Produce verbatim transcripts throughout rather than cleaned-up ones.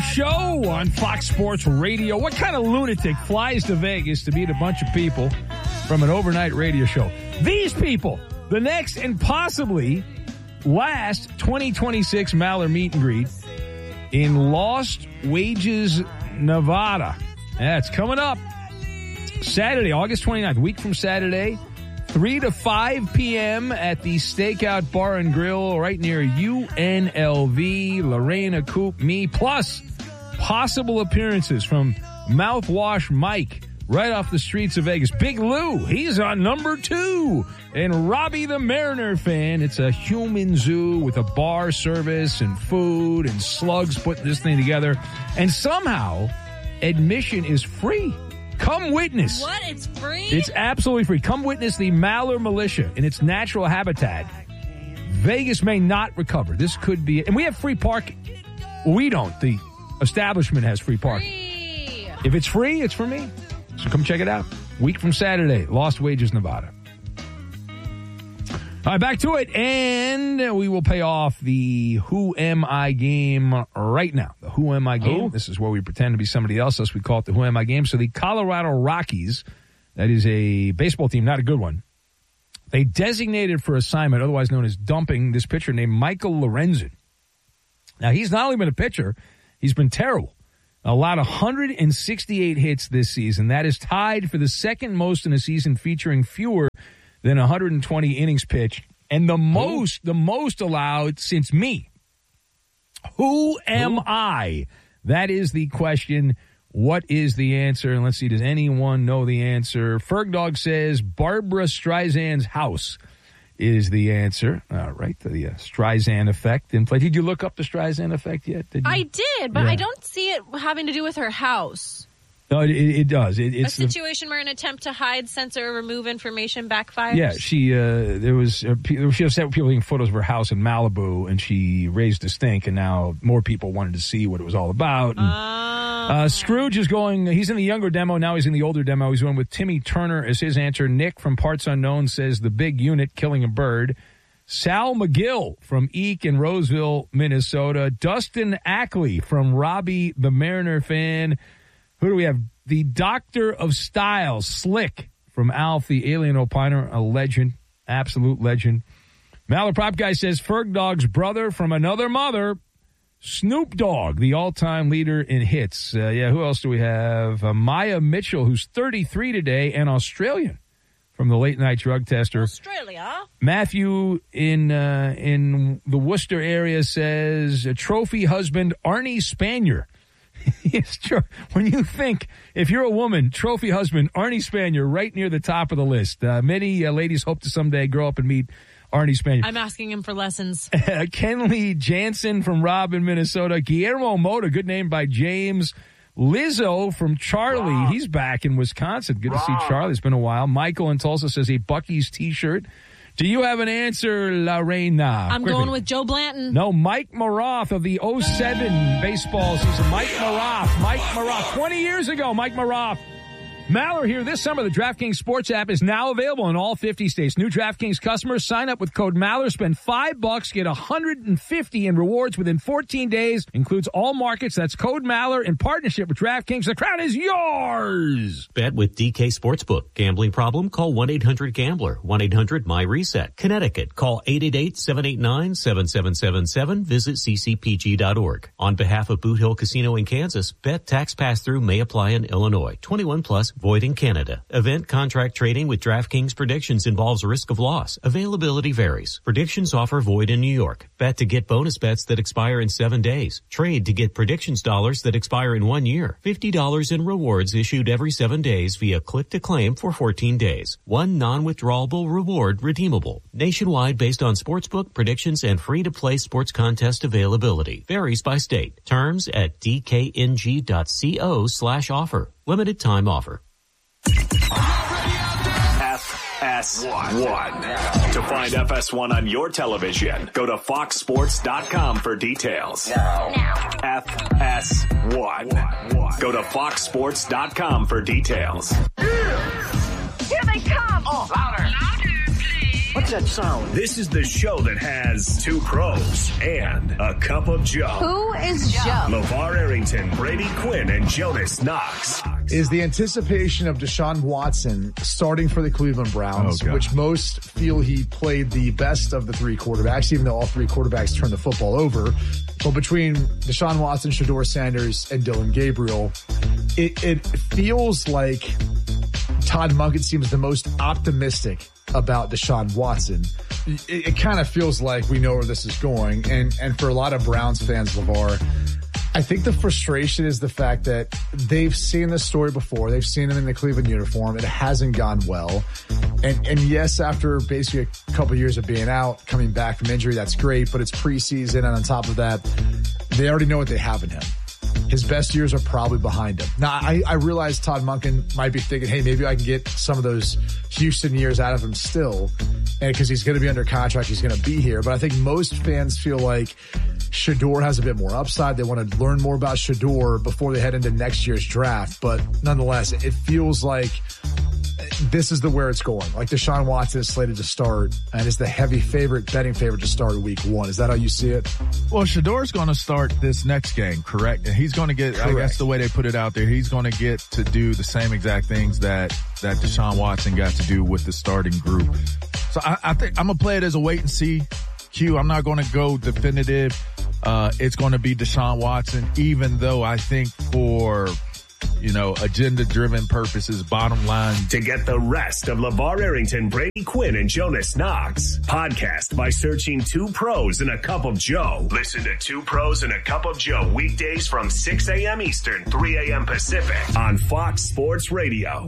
show on Fox Sports Radio. What kind of lunatic flies to Vegas to meet a bunch of people from an overnight radio show? These people, the next and possibly last twenty twenty-six Maller meet and greet in Lost Wages, Nevada. That's coming up Saturday, August twenty-ninth, week from Saturday, three to five p.m. at the Stakeout Bar and Grill right near U N L V, Lorena Coop, me, plus possible appearances from Mouthwash Mike right off the streets of Vegas. Big Lou, he's on number two. And Robbie the Mariner fan. It's a human zoo with a bar service and food and slugs putting this thing together. And somehow, admission is free. Come witness. What? It's free? It's absolutely free. Come witness the Maller militia in its natural habitat. Vegas may not recover. This could be it. And we have free parking. We don't. The establishment has free parking. Free. If it's free, it's for me. So come check it out. Week from Saturday, Lost Wages, Nevada. All right, back to it, and we will pay off the Who Am I game right now. The Who Am I game. Who? This is where we pretend to be somebody else, thus we call it the Who Am I game. So the Colorado Rockies, that is a baseball team, not a good one. They designated for assignment, otherwise known as dumping, this pitcher named Michael Lorenzen. Now, he's not only been a pitcher, he's been terrible. Allowed one hundred sixty-eight hits this season. That is tied for the second most in a season featuring fewer than one hundred twenty innings pitched, and the most, the most allowed since me. Who am Who? I? That is the question. What is the answer? And let's see, does anyone know the answer? Fergdog says Barbara Streisand's house is the answer. All right, the uh, Streisand effect in play. Did you look up the Streisand effect yet? Did you? I did, but Yeah. I don't see it having to do with her house. No, it, it does. It, A it's the, situation where an attempt to hide, censor, or remove information backfires? Yeah, she uh, there was uh, pe- she upset with people taking photos of her house in Malibu, and she raised a stink, and now more people wanted to see what it was all about. And, Oh. uh, Scrooge is going. He's in the younger demo now. He's in the older demo. He's going with Timmy Turner as his answer. Nick from Parts Unknown says the big unit killing a bird. Sal McGill from Eek in Roseville, Minnesota. Dustin Ackley from Robbie the Mariner fan. Who do we have? The Doctor of Style, Slick from Alf, the Alien Opiner, a legend, absolute legend. Maller Prop Guy says Ferg Dog's brother from another mother, Snoop Dogg, the all-time leader in hits. Uh, yeah, who else do we have? Uh, Maya Mitchell, who's thirty-three today, and Australian from the Late Night Drug Tester. Australia. Matthew in uh, in the Worcester area says a trophy husband, Arnie Spanier. Yes, true. When you think, if you're a woman, trophy husband, Arnie Spanier, right near the top of the list. Uh, many uh, ladies hope to someday grow up and meet Arnie Spanier. I'm asking him for lessons. Kenley Jansen from Robb in Minnesota. Guillermo Mota, good name by James. Lizzo from Charlie. Rob. He's back in Wisconsin. Good Rob. to see Charlie. It's been a while. Michael in Tulsa says a Buc-ee's T-shirt. Do you have an answer, Lorena? I'm Quickly. going with Joe Blanton. No, Mike Maroth of the oh seven baseball season. Mike Maroth. Mike Maroth. twenty years ago, Mike Maroth. Maller here. This summer, the DraftKings Sports app is now available in all fifty states. New DraftKings customers sign up with code Maller, spend five bucks, get one hundred fifty in rewards within fourteen days. Includes all markets. That's code Maller in partnership with DraftKings. The crown is yours. Bet with D K Sportsbook. Gambling problem? Call one eight hundred gambler. one eight hundred my reset. Connecticut. Call eight eight eight, seven eight nine, seven seven seven seven. Visit c c p g dot org. On behalf of Boot Hill Casino in Kansas, bet tax pass-through may apply in Illinois. twenty-one plus, void in Canada. Event contract trading with DraftKings predictions involves risk of loss. Availability varies. Predictions offer void in New York. Bet to get bonus bets that expire in seven days. Trade to get predictions dollars that expire in one year. fifty dollars in rewards issued every seven days via click to claim for fourteen days. One non-withdrawable reward redeemable. Nationwide based on sportsbook predictions and free-to-play sports contest availability. Varies by state. Terms at d k n g dot co slash offer. Limited time offer. F S one. To find F S one on your television, go to fox sports dot com for details. Now. F S one. Go to fox sports dot com for details. Here they come! Oh, louder! Louder, please! What's What's that sound? This is the show that has two pros and a cup of Joe. Who is Joe? LeVar Arrington, Brady Quinn, and Jonas Knox. Is the anticipation of Deshaun Watson starting for the Cleveland Browns, oh, which most feel he played the best of the three quarterbacks, even though all three quarterbacks turned the football over. But between Deshaun Watson, Shedeur Sanders, and Dylan Gabriel, it, it feels like Todd Monken seems the most optimistic about Deshaun Watson. It, it kind of feels like we know where this is going. And, and for a lot of Browns fans, LeVar, I think the frustration is the fact that they've seen this story before. They've seen him in the Cleveland uniform. It hasn't gone well. And and yes, after basically a couple of years of being out, coming back from injury, that's great, but it's preseason. And on top of that, they already know what they have in him. His best years are probably behind him. Now, I, I realize Todd Monken might be thinking, hey, maybe I can get some of those Houston years out of him still. And because he's going to be under contract, he's going to be here. But I think most fans feel like Shedeur has a bit more upside. They want to learn more about Shedeur before they head into next year's draft. But nonetheless, it feels like this is the where it's going. Like Deshaun Watson is slated to start and is the heavy favorite, betting favorite to start week one. Is that how you see it? Well, Shedeur's going to start this next game, correct? And he's going to get, correct. I guess the way they put it out there, he's going to get to do the same exact things that, that Deshaun Watson got to do with the starting group. So I, I think I'm going to play it as a wait and see. Q, I'm not going to go definitive. Uh, it's going to be Deshaun Watson, even though I think for, you know, agenda-driven purposes, bottom line. To get the rest of LeVar Arrington, Brady Quinn, and Jonas Knox, podcast by searching Two Pros and a Cup of Joe. Listen to Two Pros and a Cup of Joe weekdays from six a.m. Eastern, three a.m. Pacific on Fox Sports Radio.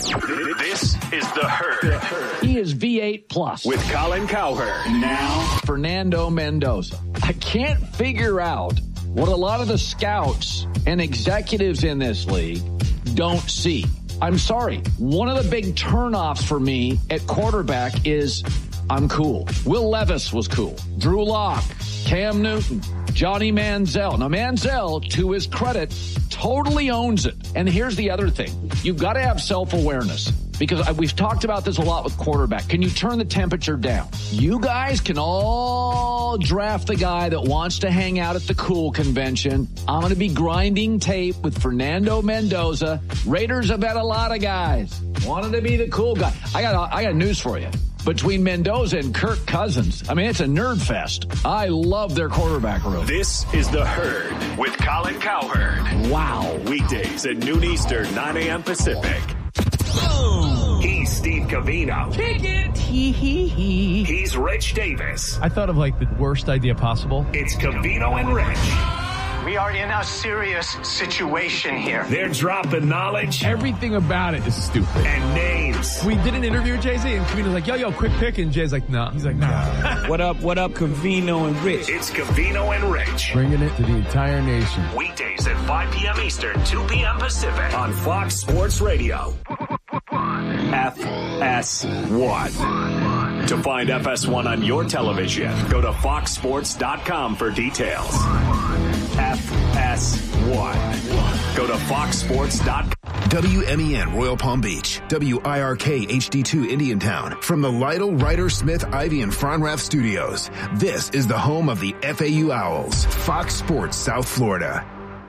This is The Herd. He is V eight plus. With Colin Cowherd. Now, Fernando Mendoza. I can't figure out what a lot of the scouts and executives in this league don't see. I'm sorry. One of the big turnoffs for me at quarterback is I'm cool. Will Levis was cool. Drew Lock, Cam Newton, Johnny Manziel. Now, Manziel, to his credit, totally owns it. And here's the other thing. You've got to have self-awareness. Because we've talked about this a lot with quarterback. Can you turn the temperature down? You guys can all draft the guy that wants to hang out at the cool convention. I'm going to be grinding tape with Fernando Mendoza. Raiders have had a lot of guys. Wanted to be the cool guy. I got, I got news for you. Between Mendoza and Kirk Cousins, I mean, it's a nerd fest. I love their quarterback room. This is The Herd with Colin Cowherd. Wow. Weekdays at noon Eastern, nine a.m. Pacific. He's Steve Covino. Kick it. Hee hee hee. He's Rich Davis. I thought of like the worst idea possible. It's Covino and Rich. We are in a serious situation here. They're dropping knowledge. Everything about it is stupid. And names. We did an interview with Jay-Z, and Covino's like, yo, yo, quick pick. And Jay's like, no. Nah. He's like, nah. What up, what up, Covino and Rich? It's Covino and Rich. Bringing it to the entire nation. Weekdays at five p.m. Eastern, two p.m. Pacific on Fox Sports Radio. F S one. To find F S one on your television, go to fox sports dot com for details. F S one. Go to fox sports dot com. W M E N Royal Palm Beach, W I R K H D two Indiantown. From the Lytle, Ryder, Smith, Ivy, and Fronrath studios, this is the home of the F A U Owls, Fox Sports South Florida.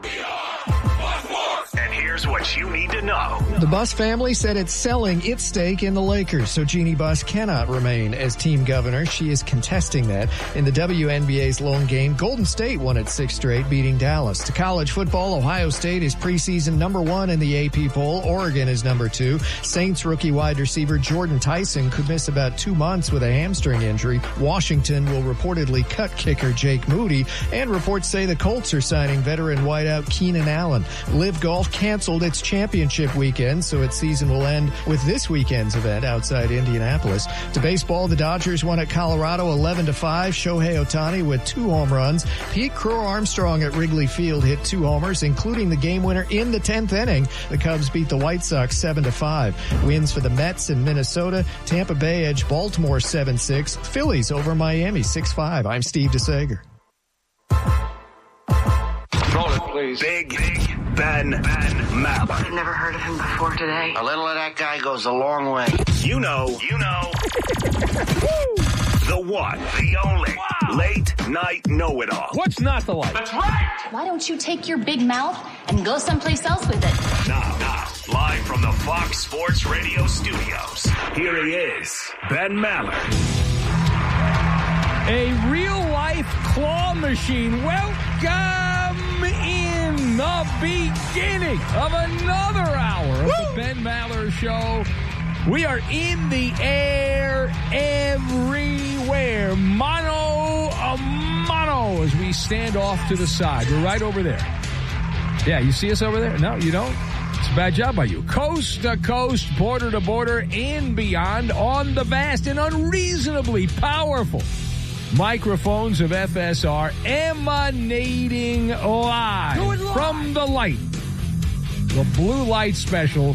And here's what you need to know. The Buss family said it's selling its stake in the Lakers, so Jeannie Buss cannot remain as team governor. She is contesting that. In the W N B A's lone game, Golden State won its sixth straight, beating Dallas. To college football, Ohio State is preseason number one in the A P poll. Oregon is number two. Saints rookie wide receiver Jordan Tyson could miss about two months with a hamstring injury. Washington will reportedly cut kicker Jake Moody, and reports say the Colts are signing veteran wideout Keenan Allen. Live Golf canceled its championship weekend, so its season will end with this weekend's event outside Indianapolis. To baseball, the Dodgers won at Colorado eleven to five. Shohei Ohtani with two home runs. Pete Crow Armstrong at Wrigley Field hit two homers, including the game winner in the tenth inning. The Cubs beat the White Sox seven to five. Wins for the Mets in Minnesota. Tampa Bay edged Baltimore seven six. Phillies over Miami six five. I'm Steve DeSager. Roll it, please. Big, big, Ben, Ben Maller. I've never heard of him before today. A little of that guy goes a long way. You know, you know. The one, the only, wow. Late night know-it-all. What's not the light? That's right. Why don't you take your big mouth and go someplace else with it? Now, now, live from the Fox Sports Radio studios, here he is, Ben Maller. A real-life claw machine. Welcome in the beginning of another hour of Woo! the Ben Maller Show. We are in the air everywhere. Mano a mano as we stand off to the side. We're right over there. Yeah, you see us over there? No, you don't? It's a bad job by you. Coast to coast, border to border, and beyond on the vast and unreasonably powerful microphones of F S R emanating live from the light. The Blue Light Special.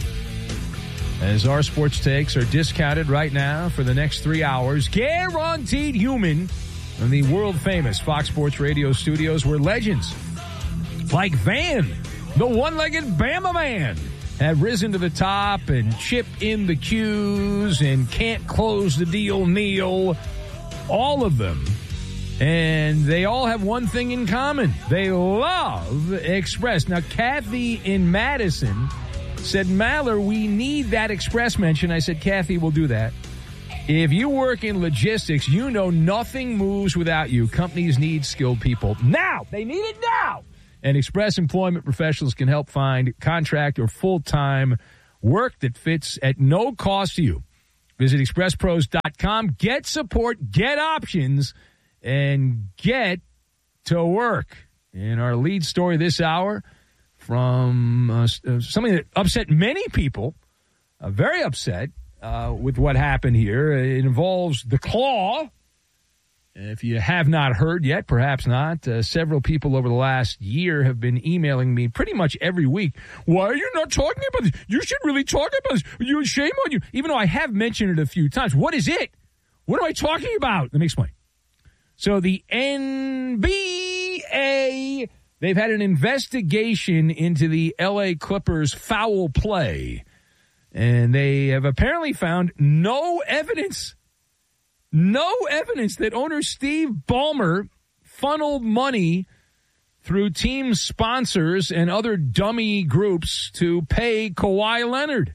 As our sports takes are discounted right now for the next three hours. Guaranteed human in the world-famous Fox Sports Radio studios where legends like Van, the one-legged Bama Man, have risen to the top and chip in the cues and can't close the deal, Neil. All of them. And they all have one thing in common. They love Express. Now, Kathy in Madison said, Maller, we need that Express mention. I said, Kathy, we'll do that. If you work in logistics, you know nothing moves without you. Companies need skilled people now. They need it now. And Express employment professionals can help find contract or full-time work that fits at no cost to you. Visit express pros dot com. Get support, get options, and get to work. In our lead story this hour, from uh, something that upset many people, uh, very upset uh, with what happened here. It involves the claw. If you have not heard yet, perhaps not, uh, several people over the last year have been emailing me pretty much every week. Why are you not talking about this? You should really talk about this. You, shame on you. Even though I have mentioned it a few times. What is it? What am I talking about? Let me explain. So the N B A... they've had an investigation into the L A Clippers foul play, and they have apparently found no evidence, no evidence that owner Steve Ballmer funneled money through team sponsors and other dummy groups to pay Kawhi Leonard.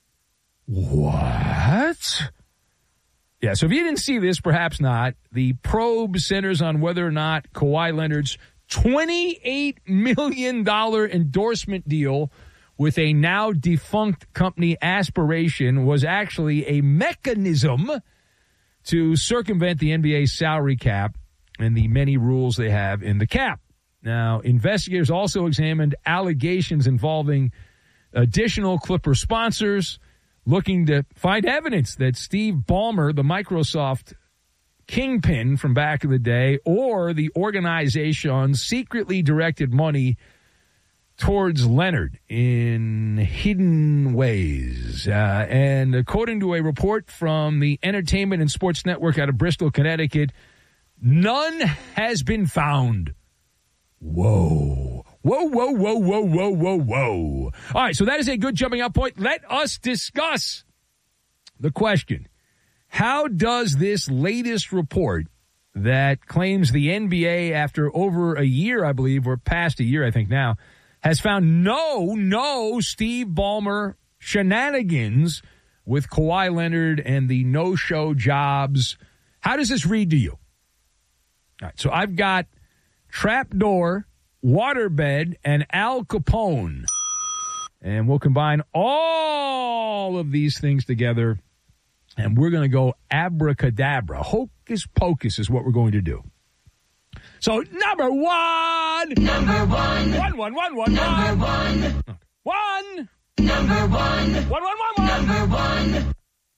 What? Yeah, so if you didn't see this, perhaps not. The probe centers on whether or not Kawhi Leonard's twenty-eight million dollars endorsement deal with a now defunct company, Aspiration, was actually a mechanism to circumvent the N B A's salary cap and the many rules they have in the cap. Now, investigators also examined allegations involving additional Clipper sponsors, looking to find evidence that Steve Ballmer, the Microsoft kingpin from back in the day, or the organization secretly directed money towards Leonard in hidden ways. Uh, and according to a report from the Entertainment and Sports Network out of Bristol, Connecticut, none has been found. Whoa. Whoa, whoa, whoa, whoa, whoa, whoa, whoa. All right, so that is a good jumping off point. Let us discuss the question. How does this latest report that claims the N B A, after over a year, I believe, or past a year, I think now, has found no, no Steve Ballmer shenanigans with Kawhi Leonard and the no-show jobs, how does this read to you? All right, so I've got Trapdoor, Waterbed, and Al Capone. And we'll combine all of these things together, and we're going to go abracadabra. Hocus pocus is what we're going to do. So, number one. Number one. One, one, one, one, number one. One. Okay. One. Number one. One, one, one, one. Number one.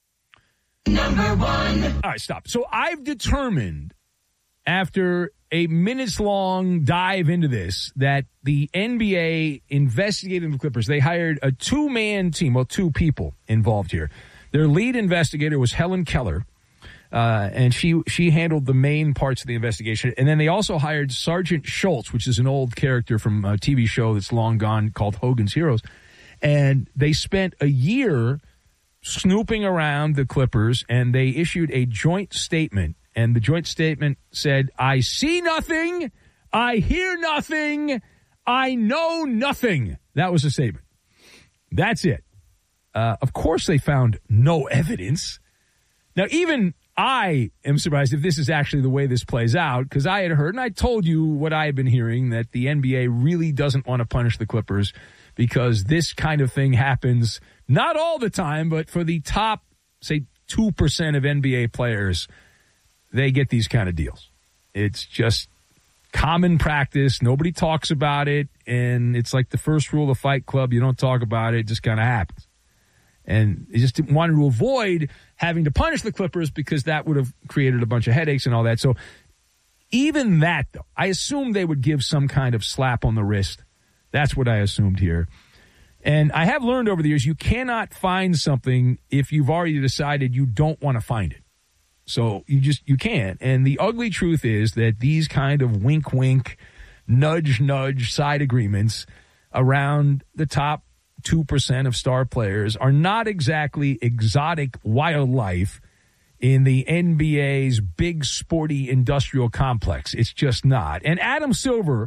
Number one. All right, stop. So, I've determined, after a minutes-long dive into this, that the N B A investigated the Clippers. They hired a two-man team, well, two people involved here. Their lead investigator was Helen Keller. Uh, and she she handled the main parts of the investigation. And then they also hired Sergeant Schultz, which is an old character from a T V show that's long gone called Hogan's Heroes. And they spent a year snooping around the Clippers, and they issued a joint statement. And the joint statement said, I see nothing, I hear nothing, I know nothing. That was the statement. That's it. Uh, of course they found no evidence. Now, even I am surprised if this is actually the way this plays out, because I had heard, and I told you what I had been hearing, that the N B A really doesn't want to punish the Clippers because this kind of thing happens not all the time, but for the top, say, two percent of N B A players, they get these kind of deals. It's just common practice. Nobody talks about it, and it's like the first rule of Fight Club. You don't talk about it. It just kind of happens. And they just wanted to avoid having to punish the Clippers because that would have created a bunch of headaches and all that. So even that, though, I assumed they would give some kind of slap on the wrist. That's what I assumed here. And I have learned over the years, you cannot find something if you've already decided you don't want to find it. So you just, you can't. And the ugly truth is that these kind of wink, wink, nudge, nudge side agreements around the top two percent of star players are not exactly exotic wildlife in the N B A's big sporty industrial complex. It's just not. And Adam Silver,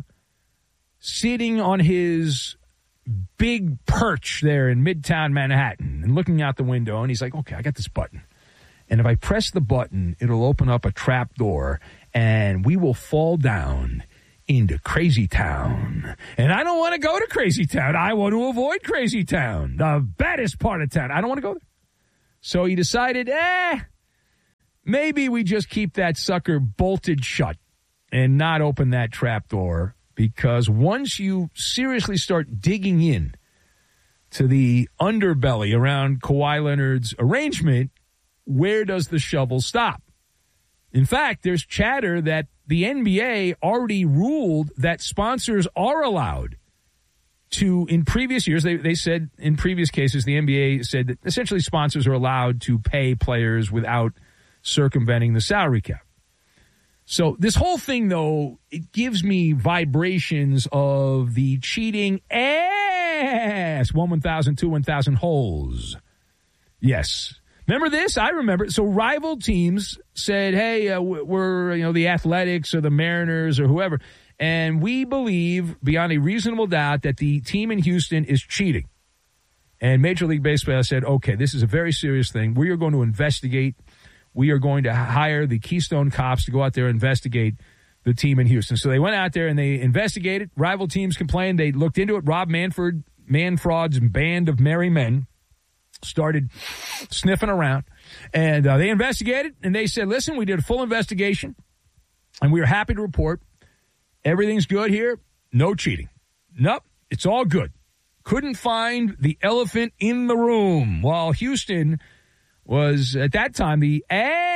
sitting on his big perch there in Midtown Manhattan and looking out the window, and he's like, okay, I got this button. And if I press the button, it'll open up a trap door, and we will fall down into Crazy Town. And I don't want to go to Crazy Town. I want to avoid Crazy Town, the baddest part of town. I don't want to go there. So he decided, eh, maybe we just keep that sucker bolted shut and not open that trap door, because once you seriously start digging in to the underbelly around Kawhi Leonard's arrangement, where does the shovel stop? In fact, there's chatter that the N B A already ruled that sponsors are allowed to, in previous years, they, they said in previous cases, the N B A said that essentially sponsors are allowed to pay players without circumventing the salary cap. So this whole thing, though, it gives me vibrations of the cheating ass. One, one thousand, two, one thousand holes. Yes. Remember this? I remember. So rival teams said, hey, uh, we're, you know, the Athletics or the Mariners or whoever, and we believe beyond a reasonable doubt that the team in Houston is cheating. And Major League Baseball said, okay, this is a very serious thing. We are going to investigate. We are going to hire the Keystone Cops to go out there and investigate the team in Houston. So they went out there and they investigated. Rival teams complained. They looked into it. Rob Manfred, Manfred's band of merry men started sniffing around, and uh, they investigated, and they said, listen, we did a full investigation, and we are happy to report everything's good here. No cheating. Nope, it's all good. Couldn't find the elephant in the room. While Houston was, at that time, the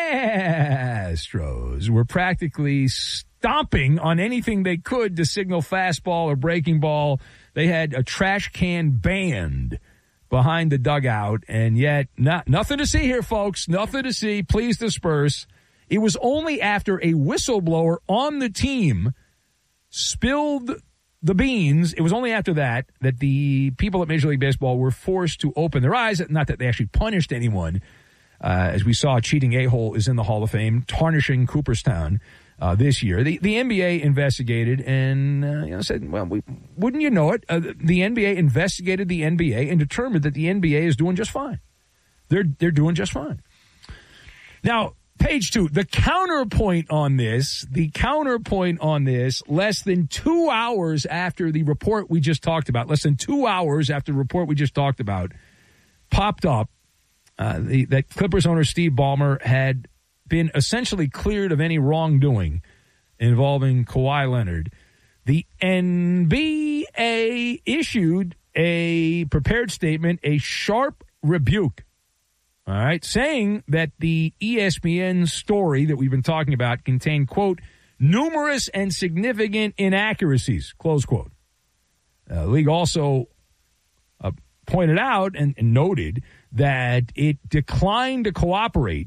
Astros were practically stomping on anything they could to signal fastball or breaking ball. They had a trash can band behind the dugout, and yet not nothing to see here, folks. Nothing to see. Please disperse. It was only after a whistleblower on the team spilled the beans, it was only after that that the people at Major League Baseball were forced to open their eyes. Not that they actually punished anyone. Uh, as we saw, a cheating a-hole is in the Hall of Fame, tarnishing Cooperstown Uh, this year. The the N B A investigated and uh, you know, said, well, we, wouldn't you know it, uh, the N B A investigated the N B A and determined that the N B A is doing just fine. They're they're doing just fine. Now, page two, the counterpoint on this, the counterpoint on this, less than two hours after the report we just talked about, less than two hours after the report we just talked about, popped up, uh, the, that Clippers owner Steve Ballmer had been essentially cleared of any wrongdoing involving Kawhi Leonard. The N B A issued a prepared statement, a sharp rebuke, all right, saying that the E S P N story that we've been talking about contained, quote, numerous and significant inaccuracies, close quote. Uh, the league also uh, pointed out and, and noted that it declined to cooperate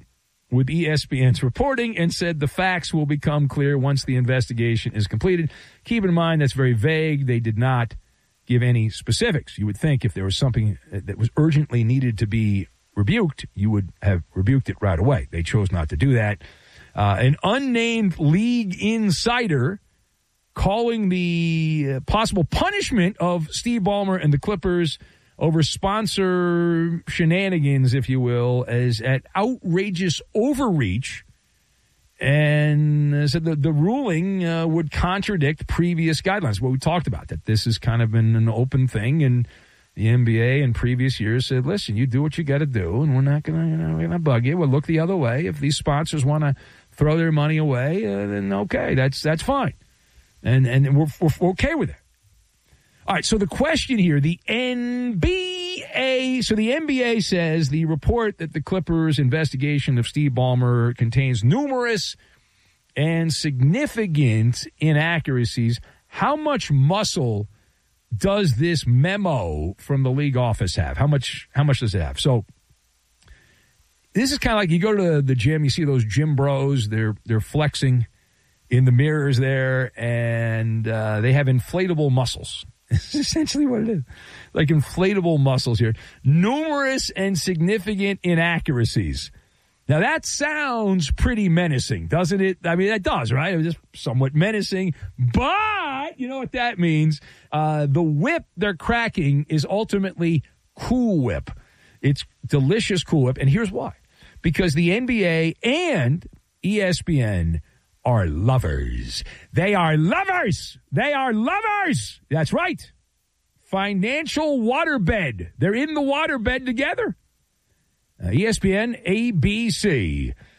with E S P N's reporting and said the facts will become clear once the investigation is completed. Keep in mind that's very vague. They did not give any specifics. You would think if there was something that was urgently needed to be rebuked, you would have rebuked it right away. They chose not to do that. Uh, an unnamed league insider calling the uh, possible punishment of Steve Ballmer and the Clippers over sponsor shenanigans, if you will, as at outrageous overreach, and said the, the ruling uh, would contradict previous guidelines. What we talked about, that this has kind of been an open thing, and the N B A in previous years said, listen, you do what you got to do, and we're not going to, you know, we're going to bug you. We'll look the other way. If these sponsors want to throw their money away, uh, then okay, that's that's fine. And and we're, we're okay with it. All right, so the question here, the N B A, so the N B A says the report that the Clippers' investigation of Steve Ballmer contains numerous and significant inaccuracies. How much muscle does this memo from the league office have? How much how much does it have? So this is kind of like you go to the gym, you see those gym bros, they're they're flexing in the mirrors there, and uh, they have inflatable muscles. This is essentially what it is. Like inflatable muscles here. Numerous and significant inaccuracies. Now, that sounds pretty menacing, doesn't it? I mean, that does, right? It's just somewhat menacing. But you know what that means? Uh, the whip they're cracking is ultimately Cool Whip. It's delicious Cool Whip. And here's why. Because the N B A and E S P N are lovers. They are lovers. They are lovers. That's right. Financial waterbed. They're in the waterbed together. Uh, E S P N, A B C.